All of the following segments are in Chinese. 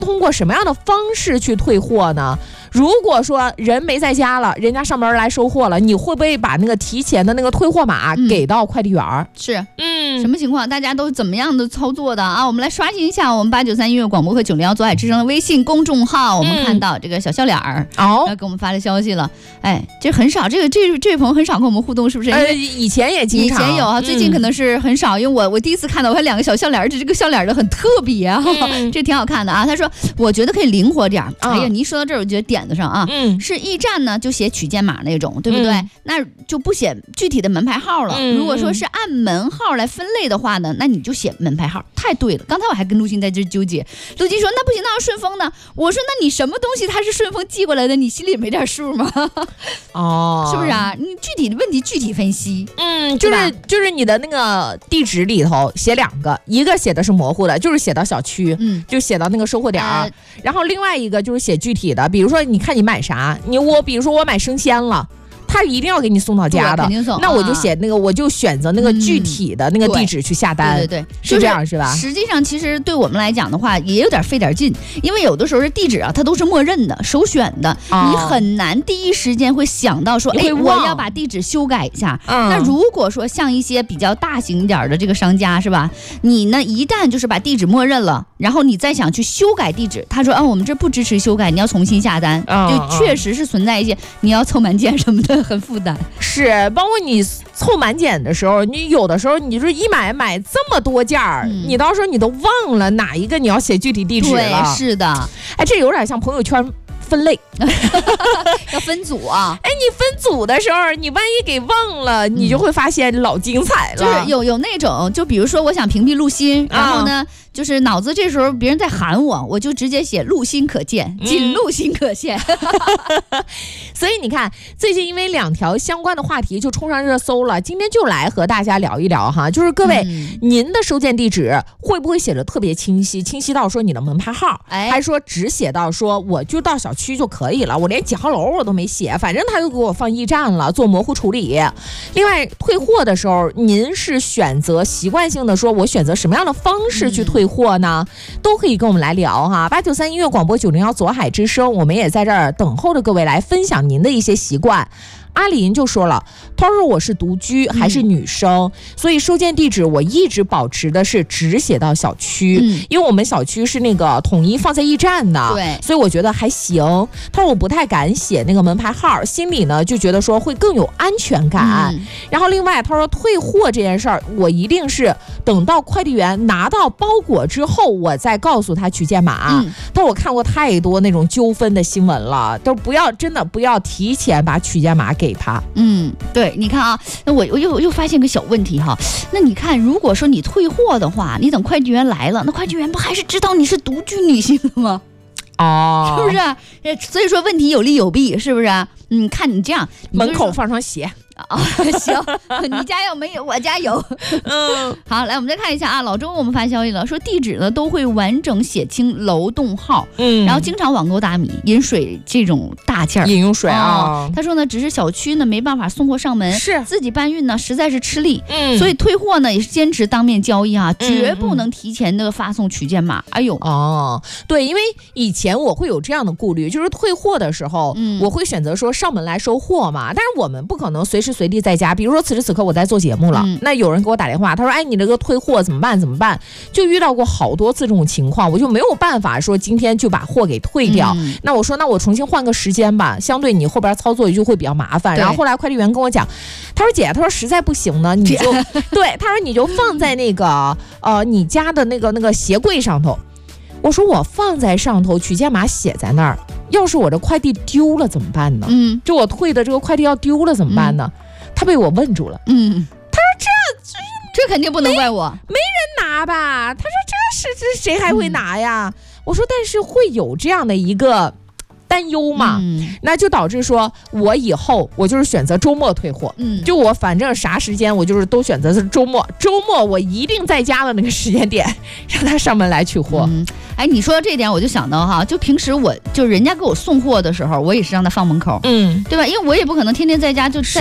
通过什么样的方式去退货呢？如果说人没在家了，人家上门来收货了，你会不会把那个提前的那个退货码给到快递员？ 是，什么情况？大家都怎么样的操作的啊？我们来刷新一下我们893音乐广播和901左海之声的微信公众号，我们看到这个小笑脸儿给我们发了消息了。哎，这很少，这位朋友很少跟我们互动，是不是？ 以前也经常， 以前有啊，最近可能是很少，因为我第一次看到，我还2个小笑脸，这个笑脸的很特别啊，这挺好看的啊。他说，我觉得可以灵活点。哎呀，你一说到这儿，我觉得点子上啊，是驿站呢就写取件码那种，对不对？那就不写具体的门牌号了。如果说是按门号来分类的话呢，那你就写门牌号。太对了，刚才我还跟陆欣在这纠结，陆欣说那不行，那要顺丰呢？我说那你什么东西它是顺丰寄过来的，你心里没点数吗？是不是啊？你具体的问题具体分析。 就是你的那个地址里头写2个，一个写的是模糊的，就是写到小区，就写到那个收货点然后另外一个就是写具体的，比如说你看你买啥，比如说我买生鲜了。他一定要给你送到家的，那我就写那个，我就选择那个具体的那个地址去下单， 对， 是这样是吧？ 实际上，其实对我们来讲的话，也有点费点劲，因为有的时候这地址啊，它都是默认的、首选的，你很难第一时间会想到说，哎，我要把地址修改一下。那如果说像一些比较大型一点的这个商家是吧？你呢一旦就是把地址默认了，然后你再想去修改地址，他说我们这不支持修改，你要重新下单，就确实是存在一些你要凑满件什么的。很负担， 是包括你凑满减的时候，你有的时候你就是一买这么多件儿，你到时候你都忘了哪一个你要写具体地址了。 对，是的， 哎，这有点像朋友圈分类， 要分组啊！ 哎，你分组的时候，你万一给忘了，你就会发现老精彩了。 就是有那种，就比如说我想屏蔽陆欣，然后呢，就是脑子这时候别人在喊我就直接写陆欣可见，仅陆欣可见。 所以你看，最近因为2条相关的话题就冲上热搜了，今天就来和大家聊一聊哈，就是各位，您的收件地址会不会写的特别清晰到说你的门牌号，还说只写到说我就到小区就可以了，我连几号楼我都没写，反正他就给我放驿站了，做模糊处理。另外退货的时候，您是选择习惯性的说我选择什么样的方式去退货呢？都可以跟我们来聊哈。893音乐广播901左海之声，我们也在这儿等候着各位来分享您的一些习惯。阿林就说了，他说我是独居还是女生，所以收件地址我一直保持的是只写到小区，因为我们小区是那个统一放在驿站的， 对， 所以我觉得还行。他说我不太敢写那个门牌号，心里呢就觉得说会更有安全感。然后另外他说退货这件事儿，我一定是等到快递员拿到包裹之后，我再告诉他取件码。但我看过太多那种纠纷的新闻了，都真的不要提前把取件码给他。 对，你看啊，那我又发现个小问题哈。那你看，如果说你退货的话，你等快递员来了，那快递员不还是知道你是独居女性的吗？是不是？所以说问题有利有弊，是不是？看你这样， 门口放双鞋。 行，你家要没有，我家有。好，来我们再看一下啊，老周给我们发消息了，说地址呢都会完整写清楼栋号，然后经常网购大米、饮水这种大件儿， 饮用水啊。 他说呢，只是小区呢没办法送货上门， 是自己搬运呢实在是吃力，所以退货呢也是坚持当面交易啊，绝不能提前的发送取件码。哎呦， 对，因为以前我会有这样的顾虑，就是退货的时候，我会选择说上门来收货嘛，但是我们不可能随时随地在家，比如说此时此刻我在做节目了，那有人给我打电话，他说哎，你这个退货怎么办，就遇到过好多次这种情况，我就没有办法说今天就把货给退掉。那我说那我重新换个时间吧，相对你后边操作就会比较麻烦。然后后来快递员跟我讲，他说姐，他说实在不行呢，你就对，他说你就放在那个你家的那个鞋柜上头。我说我放在上头，取件码写在那儿，要是我这快递丢了怎么办呢？就我退的这个快递要丢了怎么办呢？他被我问住了。他说这肯定不能怪我， 没人拿吧？他说这谁还会拿呀？我说但是会有这样的一个担忧嘛，那就导致说我以后我就是选择周末退货，就我反正啥时间我就是都选择是周末我一定在家的那个时间点让他上门来取货。 哎，你说这点我就想到哈，就平时我就人家给我送货的时候，我也是让他放门口，对吧？因为我也不可能天天在家就在那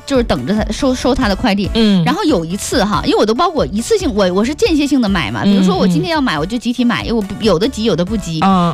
就是等着他收他的快递。然后有一次哈，因为我的包裹一次性，我是间歇性的买嘛，比如说我今天要买，我就集体买，因为我有的急有的不急。